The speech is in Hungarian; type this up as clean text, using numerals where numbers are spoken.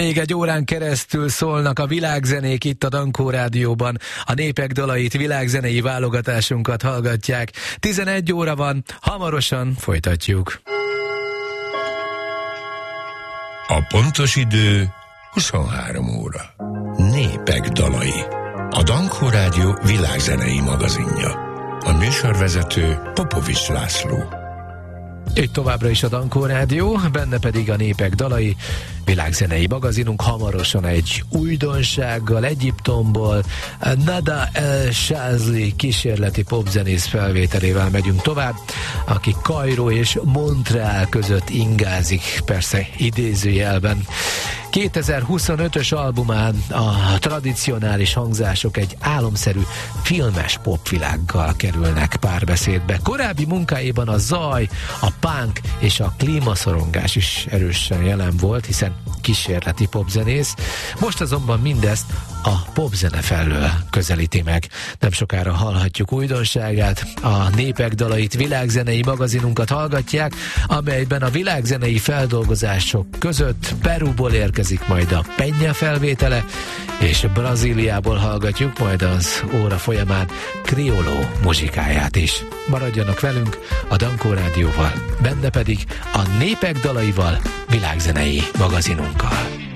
Még egy órán keresztül szólnak a világzenék itt a Dankó Rádióban. A népek dalait, világzenei válogatásunkat hallgatják. 11 óra van, hamarosan folytatjuk. A pontos idő 23 óra. Népek dalai. A Dankó Rádió világzenei magazinja. A műsorvezető Popovics László. Itt továbbra is a Dankó Rádió, benne pedig a népek dalai, világzenei magazinunk. Hamarosan egy újdonsággal, Egyiptomból Nada El Shazly kísérleti popzenész felvételével megyünk tovább, aki Kairó és Montreal között ingázik, persze idézőjelben. 2025-ös albumán a tradicionális hangzások egy álomszerű filmes popvilággal kerülnek párbeszédbe. Korábbi munkáiban a zaj, a punk és a klímaszorongás is erősen jelen volt, hiszen kísérleti popzenész. Most azonban mindezt a popzene felől közelíti meg. Nem sokára hallhatjuk újdonságát. A népek dalait, világzenei magazinunkat hallgatják, amelyben a világzenei feldolgozások között Perúból érkezik majd a Peña felvétele, és Brazíliából hallgatjuk majd az óra folyamán Criollo muzsikáját is. Maradjanak velünk a Dankó Rádióval, benne pedig a népek dalaival, világzenei magazinunkkal.